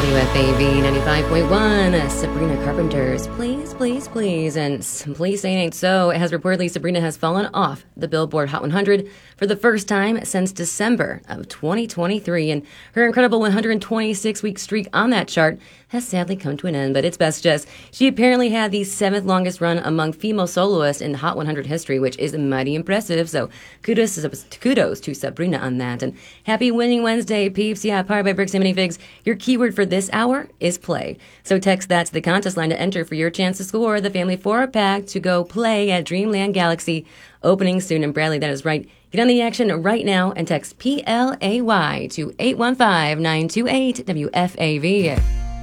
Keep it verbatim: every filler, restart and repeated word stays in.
W F A V ninety-five point one, Sabrina Carpenter's Please, Please, Please, and Please Say It Ain't So. It has reportedly Sabrina has fallen off the Billboard Hot one hundred for the first time since December of twenty twenty-three, and her incredible one hundred twenty-six week streak on that chart has sadly come to an end, but it's best just. She apparently had the seventh longest run among female soloists in Hot one hundred history, which is mighty impressive, so kudos to, kudos to Sabrina on that. And happy Winning Wednesday, peeps. Yeah, powered by Bricks and Minifigs. Your keyword for this hour is play. So text that to the contest line to enter for your chance to score the family four-pack to go play at Dreamland Galaxy, opening soon in Bradley. That is right. Get on the action right now and text P L A Y to eight one five, nine two eight W F A V.